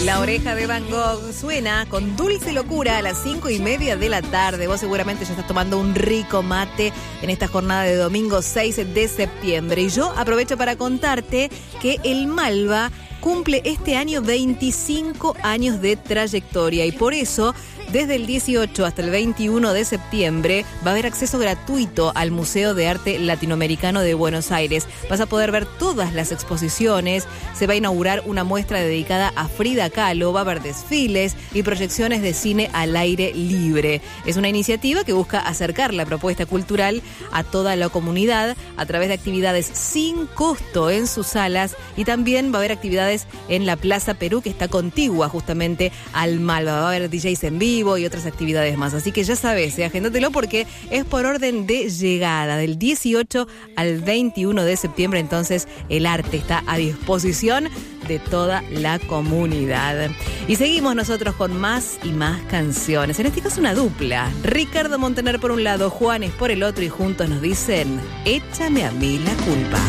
La Oreja de Van Gogh suena con dulce locura a las 5:30 de la tarde. Vos seguramente ya estás tomando un rico mate en esta jornada de domingo 6 de septiembre. Y yo aprovecho para contarte que el Malva cumple este año 25 años de trayectoria y por eso desde el 18 hasta el 21 de septiembre va a haber acceso gratuito al Museo de Arte Latinoamericano de Buenos Aires. Vas a poder ver todas las exposiciones, se va a inaugurar una muestra dedicada a Frida Kahlo, va a haber desfiles y proyecciones de cine al aire libre. Es una iniciativa que busca acercar la propuesta cultural a toda la comunidad a través de actividades sin costo en sus salas y también va a haber actividades en la Plaza Perú que está contigua justamente al Malva. Va a haber DJs en vivo y otras actividades más. Así que ya sabes, agéndatelo porque es por orden de llegada. Del 18 al 21 de septiembre, entonces, el arte está a disposición de toda la comunidad. Y seguimos nosotros con más y más canciones. En este caso una dupla. Ricardo Montaner por un lado, Juanes por el otro y juntos nos dicen: échame a mí la culpa.